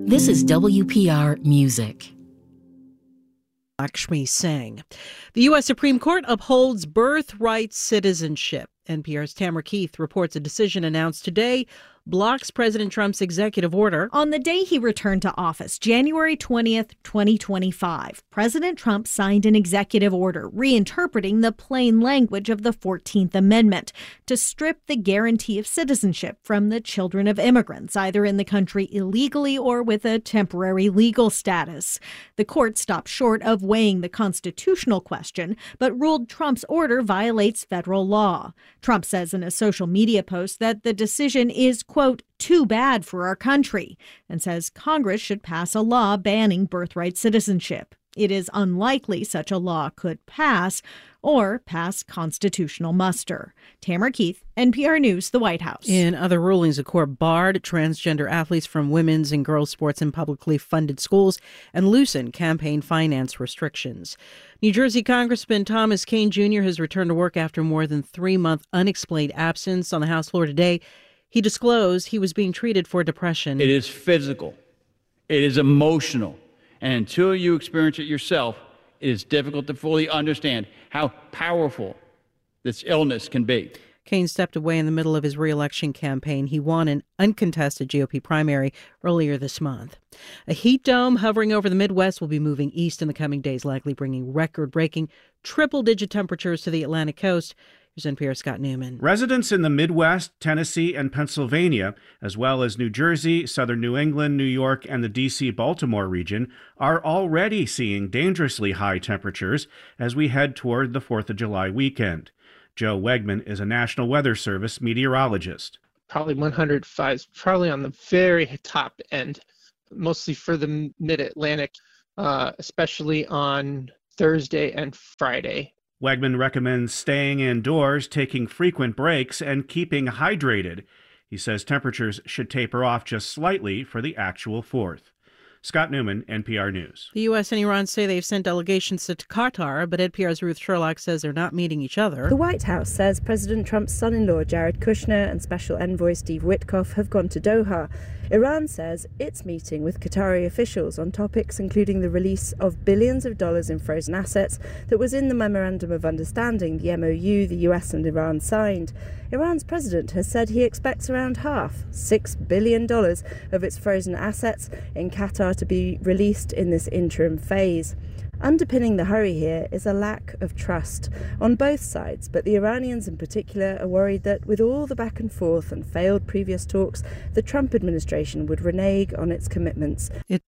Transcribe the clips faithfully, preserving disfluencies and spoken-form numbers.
This is W P R Music. Lakshmi Singh. The U S Supreme Court upholds birthright citizenship. N P R's Tamara Keith reports a decision announced today blocks President Trump's executive order. On the day he returned to office, January twentieth, twenty twenty-five, President Trump signed an executive order reinterpreting the plain language of the fourteenth Amendment to strip the guarantee of citizenship from the children of immigrants, either in the country illegally or with a temporary legal status. The court stopped short of weighing the constitutional question, but ruled Trump's order violates federal law. Trump says in a social media post that the decision is, quote, too bad for our country, and says Congress should pass a law banning birthright citizenship. It is unlikely such a law could pass or pass constitutional muster. Tamara Keith, N P R News, the White House. In other rulings, the court barred transgender athletes from women's and girls' sports in publicly funded schools and loosened campaign finance restrictions. New Jersey Congressman Thomas Kean Junior has returned to work after more than three-month unexplained absence. On the House floor today, he disclosed he was being treated for depression. It is physical. It is emotional. And until you experience it yourself, it is difficult to fully understand how powerful this illness can be. Kean stepped away in the middle of his re-election campaign. He won an uncontested G O P primary earlier this month. A heat dome hovering over the Midwest will be moving east in the coming days, likely bringing record-breaking triple-digit temperatures to the Atlantic coast. Here's N P R's Scott Newman. Residents in the Midwest, Tennessee, and Pennsylvania, as well as New Jersey, southern New England, New York, and the D C Baltimore region, are already seeing dangerously high temperatures as we head toward the fourth of July weekend. Joe Wegman is a National Weather Service meteorologist. Probably one hundred five, probably on the very top end, mostly for the mid-Atlantic, uh, especially on Thursday and Friday. Wegman recommends staying indoors, taking frequent breaks, and keeping hydrated. He says temperatures should taper off just slightly for the actual fourth. Scott Newman, N P R News. The U S and Iran say they've sent delegations to Qatar, but N P R's Ruth Sherlock says they're not meeting each other. The White House says President Trump's son-in-law Jared Kushner and Special Envoy Steve Witkoff have gone to Doha. Iran says it's meeting with Qatari officials on topics including the release of billions of dollars in frozen assets that was in the Memorandum of Understanding, the M O U the U S and Iran signed. Iran's president has said he expects around half, six billion dollars, of its frozen assets in Qatar to be released in this interim phase. Underpinning the hurry here is a lack of trust on both sides, but the Iranians in particular are worried that with all the back and forth and failed previous talks, the Trump administration would renege on its commitments. It-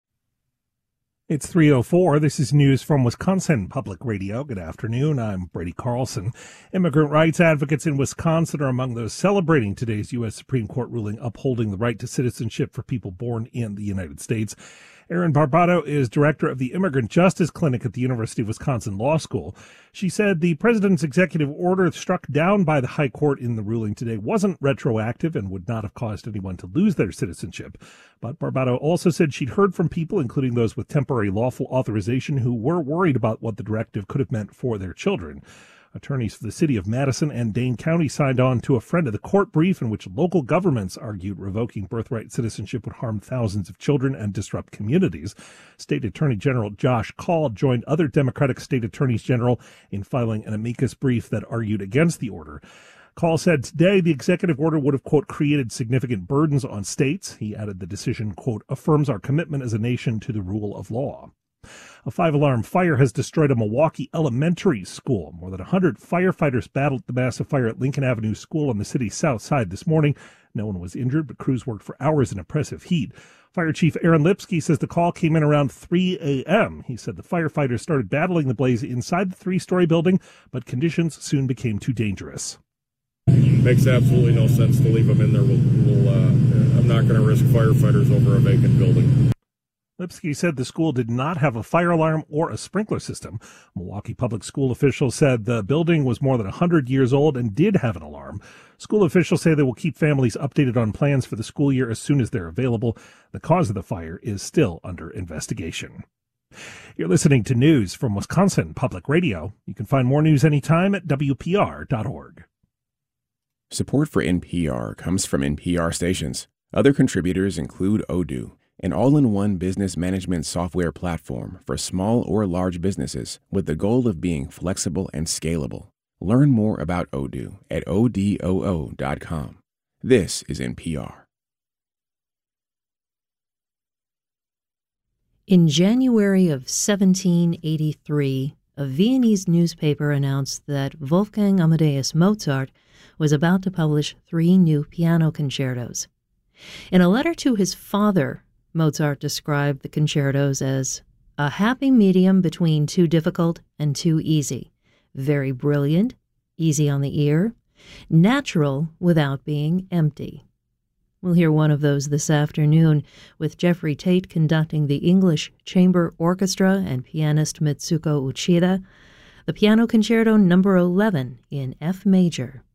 It's three oh four. This is news from Wisconsin Public Radio. Good afternoon. I'm Brady Carlson. Immigrant rights advocates in Wisconsin are among those celebrating today's U S Supreme Court ruling upholding the right to citizenship for people born in the United States. Erin Barbato is director of the Immigrant Justice Clinic at the University of Wisconsin Law School. She said the president's executive order struck down by the High Court in the ruling today wasn't retroactive and would not have caused anyone to lose their citizenship. But Barbato also said she'd heard from people, including those with temporary lawful authorization, who were worried about what the directive could have meant for their children. Attorneys for the city of Madison and Dane County signed on to a friend of the court brief in which local governments argued revoking birthright citizenship would harm thousands of children and disrupt communities. State Attorney General Josh Kaul joined other Democratic state attorneys general in filing an amicus brief that argued against the order. Kaul said today the executive order would have, quote, created significant burdens on states. He added the decision, quote, affirms our commitment as a nation to the rule of law. A five-alarm fire has destroyed a Milwaukee elementary school. More than one hundred firefighters battled the massive fire at Lincoln Avenue School on the city's south side this morning. No one was injured, but crews worked for hours in oppressive heat. Fire Chief Aaron Lipsky says the call came in around three a.m. He said the firefighters started battling the blaze inside the three-story building, but conditions soon became too dangerous. Makes absolutely no sense to leave them in there. We'll, we'll, uh, I'm not going to risk firefighters over a vacant building. Lipsky said the school did not have a fire alarm or a sprinkler system. Milwaukee public school officials said the building was more than one hundred years old and did have an alarm. School officials say they will keep families updated on plans for the school year as soon as they're available. The cause of the fire is still under investigation. You're listening to news from Wisconsin Public Radio. You can find more news anytime at W P R dot org. Support for N P R comes from N P R stations. Other contributors include Odoo, an all-in-one business management software platform for small or large businesses with the goal of being flexible and scalable. Learn more about Odoo at odoo dot com. This is N P R. In January of seventeen eighty-three, a Viennese newspaper announced that Wolfgang Amadeus Mozart was about to publish three new piano concertos. In a letter to his father, Mozart described the concertos as a happy medium between too difficult and too easy, very brilliant, easy on the ear, natural without being empty. We'll hear one of those this afternoon with Jeffrey Tate conducting the English Chamber Orchestra and pianist Mitsuko Uchida, the Piano Concerto number eleven in F major.